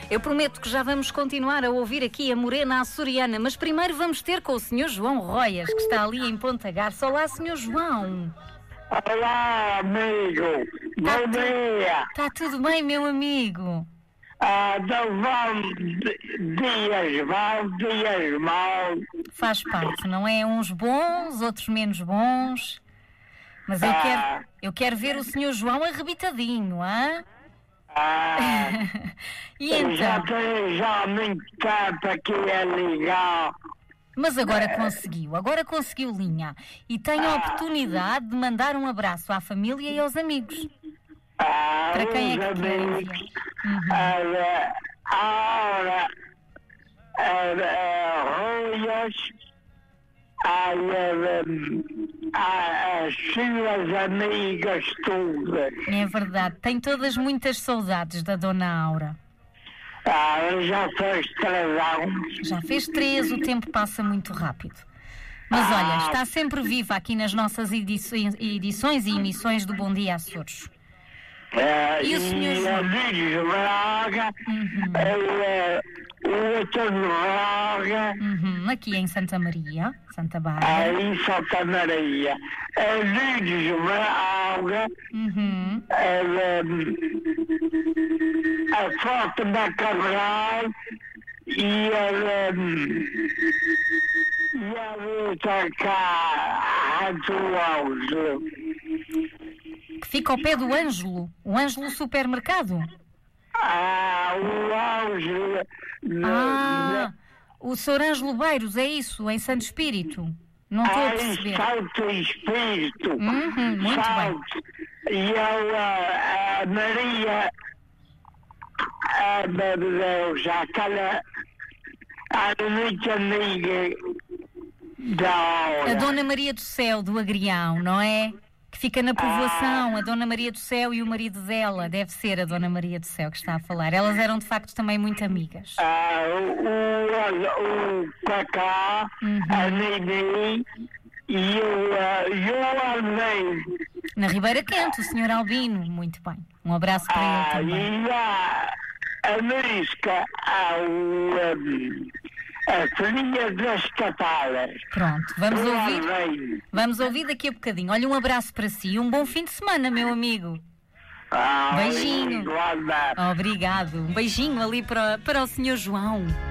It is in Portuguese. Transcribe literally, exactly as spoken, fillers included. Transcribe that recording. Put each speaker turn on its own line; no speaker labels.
Eu prometo que já vamos continuar a ouvir aqui a Morena Açoriana, mas primeiro vamos ter com o senhor João Roias, que está ali em Ponta Garça. Olá, senhor João.
Olá, amigo.
Tá
Bom
tu-
dia.
Está tudo bem, meu amigo?
Ah, não vão di- dias vão, dias mal.
Faz parte, não é? Uns bons, outros menos bons. Mas eu
Ah.
quero, eu quero ver o senhor João arrebitadinho, hã?
Ah,
E
eu já
então?
tenho já há muito tempo aqui a ligar.
Mas agora conseguiu, agora conseguiu linha. E tem a oportunidade de mandar um abraço à família e aos amigos.
Ah,
Para quem é
os
que quer enviar?
amigos.
Uhum.
Ah, a hora. Ruias. As suas amigas todas.
É verdade, tem todas muitas saudades da Dona Aura.
Ah, já fez três anos.
Já fez três, o tempo passa muito rápido. Mas olha, está sempre viva aqui nas nossas edições, edições e emissões do Bom Dia Açores.
Ah,
E o senhor João?
a Virgem Braga,
Uhum.
eh, o outro Braga,
Uhum, aqui em Santa Maria, Santa Bárbara.
em Santa Maria. A Virgem Braga,
Uhum.
eh, a Fátima Cabral e a, e a outra cá, a do
Que fica ao pé do Ângelo, o Ângelo Supermercado.
Ah, o auge.
Ah, o senhor Ângelo Beiros, é isso, em Santo Espírito. Não estou a
Ai,
perceber.
Santo Espírito.
Uhum, muito
Santo. E eu, a, a Maria, a meu Deus, aquela, a muito amiga da hora.
A Dona Maria do Céu, do Agrião, não é? Que fica na povoação, a Dona Maria do Céu e o marido dela. Deve ser a Dona Maria do Céu que está a falar. Elas eram, de facto, também muito amigas.
Ah, o, o, o Cacá,
Uhum.
a Nini e o, ah, e o Almeida.
Na Ribeira Quente, o senhor Albino. Muito bem. Um abraço para ele
Ah,
também.
e a, a Marisca, a, o, um, a filhinha das Catalas.
Pronto, vamos
O
ouvir.
Almeida.
Vamos ouvir daqui a bocadinho. Olha, um abraço para si e um bom fim de semana, meu amigo.
Ah,
Beijinho.
igualmente.
Obrigado. Um beijinho ali para, para o senhor João.